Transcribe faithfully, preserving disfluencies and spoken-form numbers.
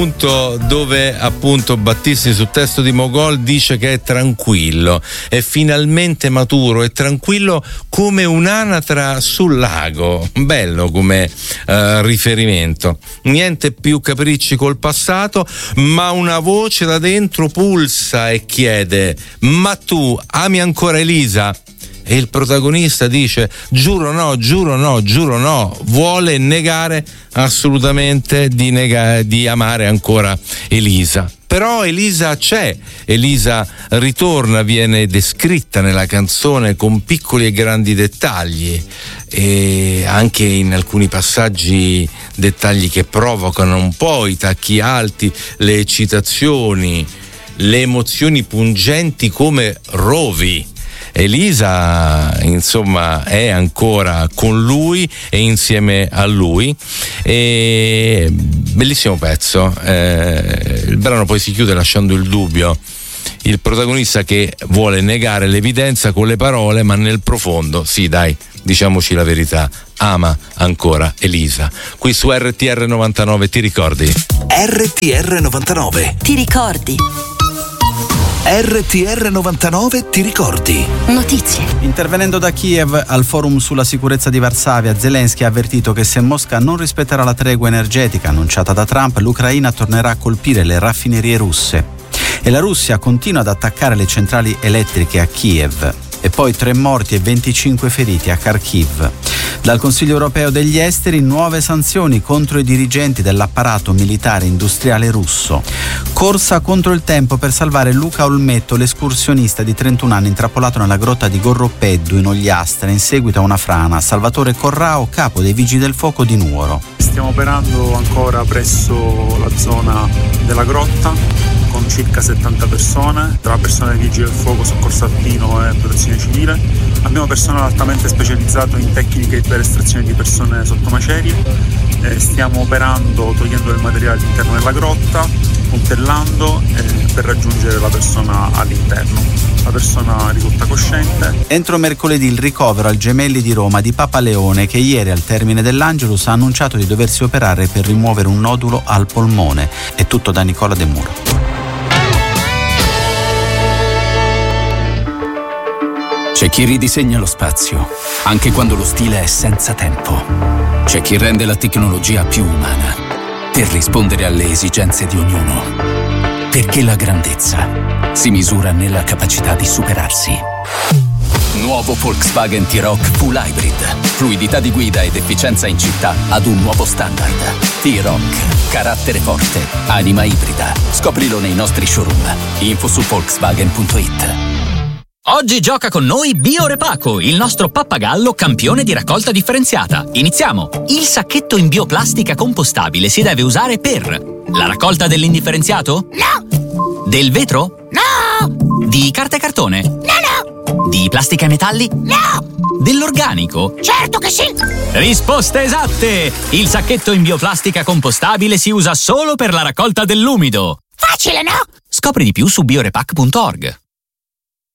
punto dove appunto Battisti sul testo di Mogol dice che è tranquillo, è finalmente maturo, è tranquillo come un'anatra sul lago. Bello come uh, riferimento. Niente più capricci col passato, ma una voce da dentro pulsa e chiede: ma tu ami ancora Elisa? E il protagonista dice: giuro no, giuro no, giuro no. Vuole negare assolutamente di, nega- di amare ancora Elisa. Però Elisa c'è, Elisa ritorna, viene descritta nella canzone con piccoli e grandi dettagli, e anche in alcuni passaggi dettagli che provocano un po' i tacchi alti, le eccitazioni, le emozioni pungenti come rovi. Elisa insomma è ancora con lui e insieme a lui, e bellissimo pezzo. Eh, il brano poi si chiude lasciando il dubbio, il protagonista che vuole negare l'evidenza con le parole, ma nel profondo, sì dai, diciamoci la verità, ama ancora Elisa. Qui su R T R novantanove, ti ricordi? R T R novantanove, ti ricordi? R T R novantanove, ti ricordi? Notizie. Intervenendo da Kiev al forum sulla sicurezza di Varsavia, Zelensky ha avvertito che se Mosca non rispetterà la tregua energetica annunciata da Trump, l'Ucraina tornerà a colpire le raffinerie russe. E la Russia continua ad attaccare le centrali elettriche a Kiev. E poi tre morti e venticinque feriti a Kharkiv. Dal Consiglio europeo degli esteri, nuove sanzioni contro i dirigenti dell'apparato militare industriale russo. Corsa contro il tempo per salvare Luca Olmetto, l'escursionista di trentuno anni intrappolato nella grotta di Gorropeddu in Ogliastra in seguito a una frana. Salvatore Corrao, capo dei Vigili del Fuoco di Nuoro. Stiamo operando ancora presso la zona della grotta con circa settanta persone, tra persone dei Vigili del Fuoco, soccorso alpino e protezione civile. Abbiamo personale altamente specializzato in tecniche per estrazione di persone sotto macerie. Eh, stiamo operando togliendo del materiale all'interno della grotta, puntellando eh, per raggiungere la persona all'interno. La persona risulta cosciente. Entro mercoledì il ricovero al Gemelli di Roma di Papa Leone, che ieri al termine dell'Angelus ha annunciato di doversi operare per rimuovere un nodulo al polmone. È tutto da Nicola De Muro. C'è chi ridisegna lo spazio, anche quando lo stile è senza tempo. C'è chi rende la tecnologia più umana, per rispondere alle esigenze di ognuno. Perché la grandezza si misura nella capacità di superarsi. Nuovo Volkswagen T-Roc Full Hybrid. Fluidità di guida ed efficienza in città ad un nuovo standard. T-Roc. Carattere forte. Anima ibrida. Scoprilo nei nostri showroom. Info su volkswagen punto it. Oggi gioca con noi Biorepaco, il nostro pappagallo campione di raccolta differenziata. Iniziamo! Il sacchetto in bioplastica compostabile si deve usare per la raccolta dell'indifferenziato? No! Del vetro? No! Di carta e cartone? No, no! Di plastica e metalli? No! Dell'organico? Certo che sì! Risposte esatte! Il sacchetto in bioplastica compostabile si usa solo per la raccolta dell'umido. Facile, no? Scopri di più su biorepac punto org.